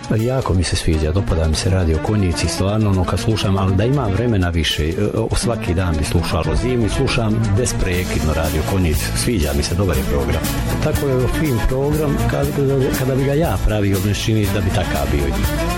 Jako mi se sviđa, dopada mi se Radio Konjici, stvarno kad slušam, ali da imam vremena više, svaki dan bi slušao zimi, slušam besprekidno Radio Konjici, sviđa mi se, dobar je program. Tako je fin program, kada bi ga ja pravio, ne čini da bi takav bio.